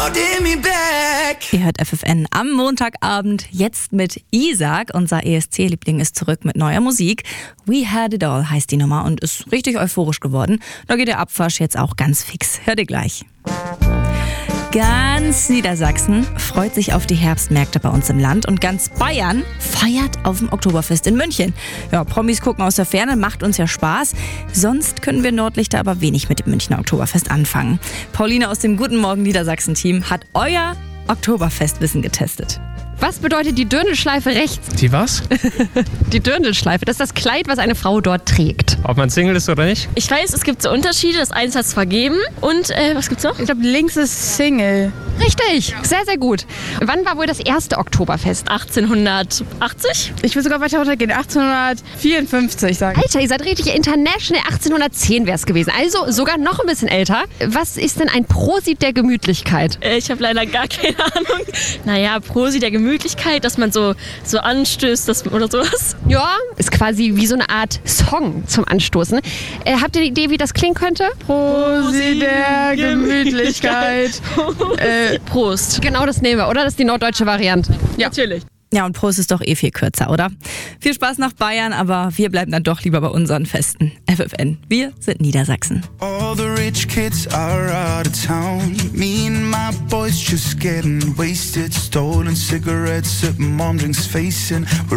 Ihr hört FFN am Montagabend, jetzt mit Isaac. Unser ESC-Liebling ist zurück mit neuer Musik. We Had It All heißt die Nummer und ist richtig euphorisch geworden. Da geht der Abwasch jetzt auch ganz fix. Hört ihr gleich. Ganz Niedersachsen freut sich auf die Herbstmärkte bei uns im Land und ganz Bayern feiert auf dem Oktoberfest in München. Ja, Promis gucken aus der Ferne, macht uns ja Spaß. Sonst können wir Nordlichter aber wenig mit dem Münchner Oktoberfest anfangen. Pauline aus dem Guten Morgen Niedersachsen-Team hat euer Oktoberfestwissen getestet. Was bedeutet die Dirndlschleife rechts? Die was? Die Dirndlschleife, das ist das Kleid, was eine Frau dort trägt. Ob man Single ist oder nicht? Ich weiß, es gibt so Unterschiede. Das eins hat es vergeben. Und was gibt's noch? Ich glaube, links ist Single. Richtig, sehr, sehr gut. Wann war wohl das erste Oktoberfest? 1880? Ich will sogar weiter runtergehen. 1854 sagen. Alter, ihr seid richtig international. 1810 wäre es gewesen. Also sogar noch ein bisschen älter. Was ist denn ein Prosit der Gemütlichkeit? Ich habe leider gar keine Ahnung. Naja, Prosi der Gemütlichkeit, dass man so anstößt oder sowas. Ja, ist quasi wie so eine Art Song zum Anstoßen. Habt ihr eine Idee, wie das klingen könnte? Prosi der Gemütlichkeit. Prost. Genau, das nehmen wir, oder? Das ist die norddeutsche Variante. Ja, natürlich. Ja, und Prost ist doch eh viel kürzer, oder? Viel Spaß nach Bayern, aber wir bleiben dann doch lieber bei unseren Festen. FFN, wir sind Niedersachsen. All the rich kids are out of town. Me and my boys just getting wasted. Stolen cigarettes at mom drinks facing.